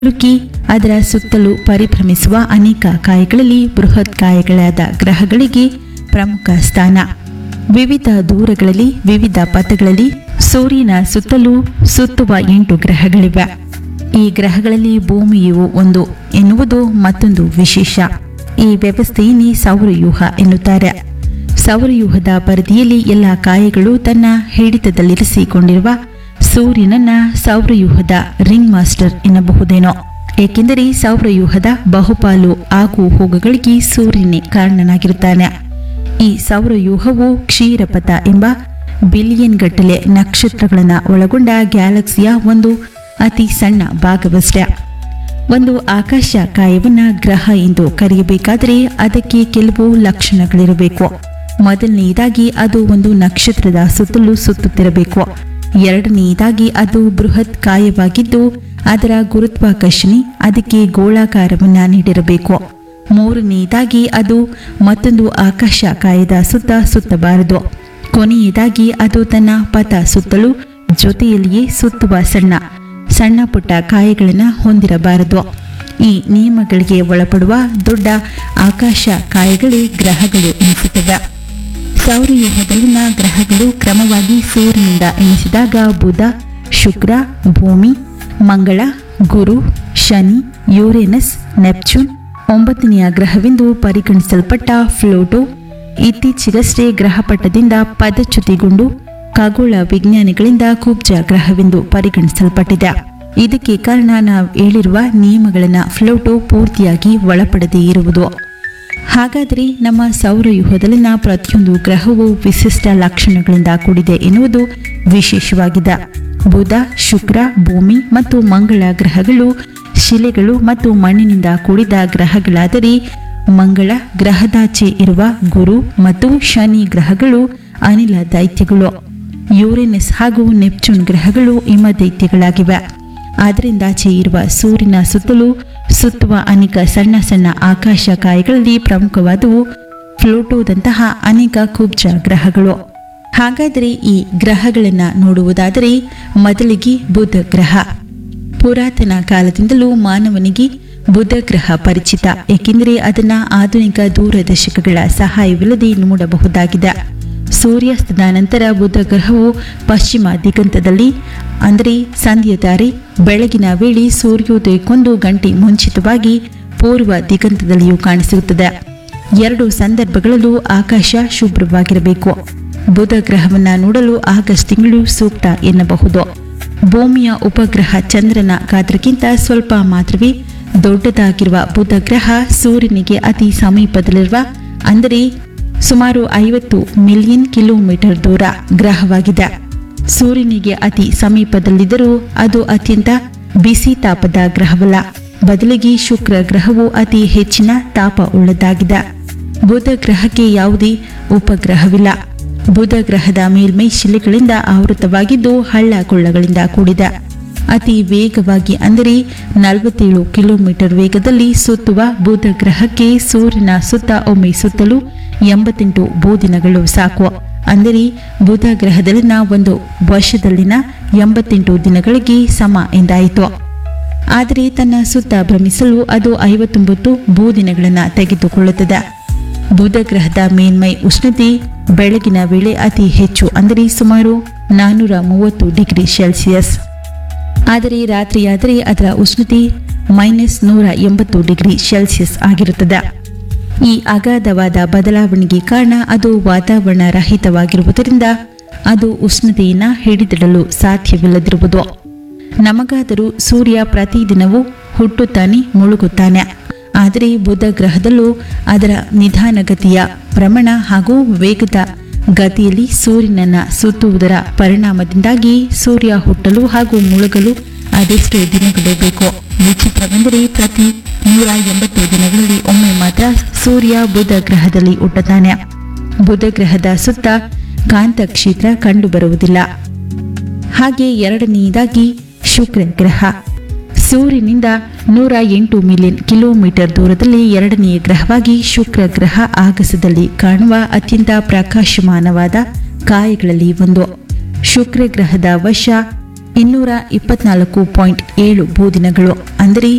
ಲುಕ್ಕಿ ಅದರ ಸುತ್ತಲೂ ಪರಿಭ್ರಮಿಸುವ ಅನೇಕ ಕಾಯಗಳಲ್ಲಿ ಬೃಹತ್ ಕಾಯಗಳಾದ ಗ್ರಹಗಳಿಗೆ ಪ್ರಮುಖ ಸ್ಥಾನ. ವಿವಿಧ ದೂರಗಳಲ್ಲಿ ವಿವಿಧ ಪಥಗಳಲ್ಲಿ ಸೂರ್ಯನ ಸುತ್ತಲೂ ಸುತ್ತುವ 8 ಗ್ರಹಗಳಿವೆ. ಈ ಗ್ರಹಗಳಲ್ಲಿ ಭೂಮಿಯು ಒಂದು ಎನ್ನುವುದು ಮತ್ತೊಂದು ವಿಶೇಷ. ಈ ವ್ಯವಸ್ಥೆಯನ್ನೇ ಸೌರವ್ಯೂಹ ಎನ್ನುತ್ತಾರೆ. ಸೌರವ್ಯೂಹದ ಪರಿಧಿಯಲ್ಲಿ ಎಲ್ಲ ಕಾಯಗಳು ತನ್ನ ಹಿಡಿತದಲ್ಲಿರಿಸಿಕೊಂಡಿರುವ ಸೂರ್ಯನನ್ನ ಸೌರವ್ಯೂಹದ ರಿಂಗ್ ಮಾಸ್ಟರ್ ಎನ್ನಬಹುದೇನೋ. ಏಕೆಂದರೆ ಸೌರವ್ಯೂಹದ ಬಹುಪಾಲು ಆಗು ಹೋಗುಗಳಿಗೆ ಸೂರ್ಯನೇ ಕಾರಣನಾಗಿರುತ್ತಾನೆ. ಈ ಸೌರವ್ಯೂಹವು ಕ್ಷೀರಪಥ ಎಂಬ ಬಿಲಿಯನ್ ಗಟ್ಟಲೆ ನಕ್ಷತ್ರಗಳನ್ನು ಒಳಗೊಂಡ ಗ್ಯಾಲಕ್ಸಿಯ ಒಂದು ಅತಿ ಸಣ್ಣ ಭಾಗವಷ್ಟೇ. ಒಂದು ಆಕಾಶ ಕಾಯವನ್ನ ಗ್ರಹ ಎಂದು ಕರೆಯಬೇಕಾದರೆ ಅದಕ್ಕೆ ಕೆಲವು ಲಕ್ಷಣಗಳಿರಬೇಕು. ಮೊದಲನೆಯದಾಗಿ ಅದು ಒಂದು ನಕ್ಷತ್ರದ ಸುತ್ತಲೂ ಸುತ್ತುತ್ತಿರಬೇಕು. ಎರಡನೆಯದಾಗಿ ಅದು ಬೃಹತ್ ಕಾಯವಾಗಿದ್ದು ಅದರ ಗುರುತ್ವಾಕರ್ಷಣೆ ಅದಕ್ಕೆ ಗೋಳಾಕಾರವನ್ನ ನೀಡಿರಬೇಕು. ಮೂರನೆಯದಾಗಿ ಅದು ಮತ್ತೊಂದು ಆಕಾಶ ಕಾಯದ ಸುತ್ತ ಸುತ್ತಬಾರದು. ಕೊನೆಯದಾಗಿ ಅದು ತನ್ನ ಪಥ ಸುತ್ತಲೂ ಜೊತೆಯಲ್ಲಿಯೇ ಸುತ್ತುವ ಸಣ್ಣ ಸಣ್ಣ ಪುಟ್ಟ ಕಾಯಗಳನ್ನು ಹೊಂದಿರಬಾರದು. ಈ ನಿಯಮಗಳಿಗೆ ಒಳಪಡುವ ದೊಡ್ಡ ಆಕಾಶ ಕಾಯಗಳೇ ಗ್ರಹಗಳು ಎನಿಸುತ್ತವೆ. ಸೌರವ್ಯೂಹದಲ್ಲಿನ ಗ್ರಹಗಳು ಕ್ರಮವಾಗಿ ಸೂರ್ಯನಿಂದ ಎಣಿಸಿದಾಗ ಬುಧ, ಶುಕ್ರ, ಭೂಮಿ, ಮಂಗಳ, ಗುರು, ಶನಿ, ಯುರೇನಸ್, ನೆಪ್ಚೂನ್, 9ನೆಯ ಗ್ರಹವೆಂದು ಪರಿಗಣಿಸಲ್ಪಟ್ಟ ಪ್ಲೂಟೋ ಇತ್ತೀಚೆಗಷ್ಟೇ ಗ್ರಹಪಟದಿಂದ ಪದಚ್ಯುತಿಗೊಂಡು ಖಗೋಳ ವಿಜ್ಞಾನಿಗಳಿಂದ ಕುಬ್ಜ ಗ್ರಹವೆಂದು ಪರಿಗಣಿಸಲ್ಪಟ್ಟಿದೆ. ಇದಕ್ಕೆ ಕಾರಣ ನಾವು ಹೇಳಿರುವ ನಿಯಮಗಳನ್ನು ಪ್ಲೂಟೋ ಪೂರ್ತಿಯಾಗಿ ಒಳಪಡದೇ ಇರುವುದು. ಹಾಗಾದರೆ ನಮ್ಮ ಸೌರವ್ಯೂಹದಲ್ಲಿನ ಪ್ರತಿಯೊಂದು ಗ್ರಹವು ವಿಶಿಷ್ಟ ಲಕ್ಷಣಗಳಿಂದ ಕೂಡಿದೆ ಎನ್ನುವುದು ವಿಶೇಷವಾಗಿದೆ. ಬುಧ, ಶುಕ್ರ, ಭೂಮಿ ಮತ್ತು ಮಂಗಳ ಗ್ರಹಗಳು ಶಿಲೆಗಳು ಮತ್ತು ಮಣ್ಣಿನಿಂದ ಕೂಡಿದ ಗ್ರಹಗಳಾದರೆ, ಮಂಗಳ ಗ್ರಹದಾಚೆ ಇರುವ ಗುರು ಮತ್ತು ಶನಿ ಗ್ರಹಗಳು ಅನಿಲ ದೈತ್ಯಗಳು. ಯುರೇನಸ್ ಹಾಗೂ ನೆಪ್ಚೂನ್ ಗ್ರಹಗಳು ಹಿಮ ದೈತ್ಯಗಳಾಗಿವೆ. ಅದರಿಂದಾಚೆ ಇರುವ ಸೂರ್ಯನ ಸುತ್ತಲೂ ಸುತ್ತುವ ಅನೇಕ ಸಣ್ಣ ಸಣ್ಣ ಆಕಾಶ ಕಾಯಗಳಲ್ಲಿ ಪ್ರಮುಖವಾದವು ಪ್ಲೂಟೋದಂತಹ ಅನೇಕ ಕುಬ್ಜ ಗ್ರಹಗಳು. ಹಾಗಾದರೆ ಈ ಗ್ರಹಗಳನ್ನು ನೋಡುವುದಾದರೆ ಮೊದಲಿಗೆ ಬುಧ ಗ್ರಹ. ಪುರಾತನ ಕಾಲದಿಂದಲೂ ಮಾನವನಿಗೆ ಬುಧ ಗ್ರಹ ಪರಿಚಿತ, ಏಕೆಂದರೆ ಅದನ್ನು ಆಧುನಿಕ ದೂರದರ್ಶಕಗಳ ಸಹಾಯವಿಲ್ಲದೆ ನೋಡಬಹುದಾಗಿದೆ. ಸೂರ್ಯಾಸ್ತದ ನಂತರ ಬುಧ ಗ್ರಹವು ಪಶ್ಚಿಮ ದಿಗಂತದಲ್ಲಿ ಅಂದರೆ ಸಂಧ್ಯಾ ತಾರೆ ಬೆಳಗಿನ ವೇಳೆ ಸೂರ್ಯೋದಯಕ್ಕೊಂದು ಗಂಟೆ ಮುಂಚಿತವಾಗಿ ಪೂರ್ವ ದಿಗಂತದಲ್ಲಿಯೂ ಕಾಣಿಸಿರುತ್ತದೆ. 2 ಸಂದರ್ಭಗಳಲ್ಲೂ ಆಕಾಶ ಶುಭ್ರವಾಗಿರಬೇಕು. ಬುಧ ಗ್ರಹವನ್ನು ನೋಡಲು ಆಗಸ್ಟ್ ತಿಂಗಳು ಸೂಕ್ತ ಎನ್ನಬಹುದು. ಭೂಮಿಯ ಉಪಗ್ರಹ ಚಂದ್ರನ ಗಾತ್ರಕ್ಕಿಂತ ಸ್ವಲ್ಪ ಮಾತ್ರವೇ ದೊಡ್ಡದಾಗಿರುವ ಬುಧ ಗ್ರಹ ಸೂರ್ಯನಿಗೆ ಅತಿ ಸಮೀಪದಲ್ಲಿರುವ ಅಂದರೆ ಸುಮಾರು 50 ಮಿಲಿಯನ್ ಕಿಲೋಮೀಟರ್ ದೂರ ಗ್ರಹವಾಗಿದೆ. ಸೂರ್ಯನಿಗೆ ಅತಿ ಸಮೀಪದಲ್ಲಿದ್ದರೂ ಅದು ಅತ್ಯಂತ ಬಿಸಿ ತಾಪದ ಗ್ರಹವಲ್ಲ. ಬದಲಿಗೆ ಶುಕ್ರ ಗ್ರಹವು ಅತಿ ಹೆಚ್ಚಿನ ತಾಪ ಉಳ್ಳದಾಗಿದೆ. ಬುಧ ಗ್ರಹಕ್ಕೆ ಯಾವುದೇ ಉಪಗ್ರಹವಿಲ್ಲ. ಬುಧ ಗ್ರಹದ ಮೇಲ್ಮೈ ಶಿಲೆಗಳಿಂದ ಆವೃತವಾಗಿದ್ದು ಹಳ್ಳ ಕೊಳ್ಳಗಳಿಂದ ಕೂಡಿದೆ. ಅತಿ ವೇಗವಾಗಿ ಅಂದರೆ 47 ಕಿಲೋಮೀಟರ್ ವೇಗದಲ್ಲಿ ಸುತ್ತುವ ಬುಧ ಗ್ರಹಕ್ಕೆ ಸೂರ್ಯನ ಸುತ್ತ ಒಮ್ಮೆ ಸುತ್ತಲೂ 88 ಭೂದಿನಗಳು ಸಾಕು. ಅಂದರೆ ಬುಧ ಗ್ರಹದಲ್ಲಿನ ಒಂದು ವರ್ಷದಲ್ಲಿನ 88 ದಿನಗಳಿಗೆ ಸಮ ಎಂದಾಯಿತು. ಆದರೆ ತನ್ನ ಸುತ್ತ ಭ್ರಮಿಸಲು ಅದು 59 ಭೂದಿನಗಳನ್ನು ತೆಗೆದುಕೊಳ್ಳುತ್ತದೆ. ಬುಧ ಗ್ರಹದ ಮೇಲ್ಮೈ ಉಷ್ಣತೆ ಬೆಳಗಿನ ವೇಳೆ ಅತಿ ಹೆಚ್ಚು ಅಂದರೆ ಸುಮಾರು 430 ಡಿಗ್ರಿ ಸೆಲ್ಸಿಯಸ್. ಆದರೆ ರಾತ್ರಿಯಾದರೆ ಅದರ ಉಷ್ಣತೆ -180 ಡಿಗ್ರಿ ಸೆಲ್ಸಿಯಸ್ ಆಗಿರುತ್ತದೆ. ಈ ಅಗಾಧವಾದ ಬದಲಾವಣೆಗೆ ಕಾರಣ ಅದು ವಾತಾವರಣ ರಹಿತವಾಗಿರುವುದರಿಂದ ಅದು ಉಷ್ಣತೆಯನ್ನು ಹಿಡಿದಿಡಲು ಸಾಧ್ಯವಿಲ್ಲದಿರುವುದು. ನಮಗಾದರೂ ಸೂರ್ಯ ಪ್ರತಿದಿನವೂ ಹುಟ್ಟುತ್ತಾನೆ, ಮುಳುಗುತ್ತಾನೆ. ಆದರೆ ಬುಧ ಗ್ರಹದಲ್ಲೂ ಅದರ ನಿಧಾನಗತಿಯ ಭ್ರಮಣ ಹಾಗೂ ವೇಗದ ಗತಿಯಲ್ಲಿ ಸೂರ್ಯನನ್ನು ಸುತ್ತುವುದರ ಪರಿಣಾಮದಿಂದಾಗಿ ಸೂರ್ಯ ಹುಟ್ಟಲು ಹಾಗೂ ಮುಳುಗಲು ಅದೆಷ್ಟೋ ದಿನಗಳು ಬೇಕು. ವಿಚಿತ್ರವೆಂದರೆ ಪ್ರತಿ 180 ದಿನಗಳಲ್ಲಿ ಒಮ್ಮೆ ಮಾತ್ರ ಸೂರ್ಯ ಬುಧ ಗ್ರಹದಲ್ಲಿ ಹುಟ್ಟುತ್ತಾನೆ. ಬುಧ ಗ್ರಹದ ಸುತ್ತ ಕಾಂತ ಕ್ಷೇತ್ರ ಕಂಡುಬರುವುದಿಲ್ಲ. ಹಾಗೆ ಎರಡನೆಯದಾಗಿ ಶುಕ್ರ ಗ್ರಹ. ಸೂರ್ಯನಿಂದ 108 ಮಿಲಿಯನ್ ಕಿಲೋಮೀಟರ್ ದೂರದಲ್ಲಿ ಎರಡನೆಯ ಗ್ರಹವಾಗಿ ಶುಕ್ರ ಗ್ರಹ ಆಗಸದಲ್ಲಿ ಕಾಣುವ ಅತ್ಯಂತ ಪ್ರಕಾಶಮಾನವಾದ ಕಾಯಗಳಲ್ಲಿ ಒಂದು. ಶುಕ್ರ ಗ್ರಹದ ವಶ 224.7 ಭೂದಿನಗಳು ಅಂದರೆ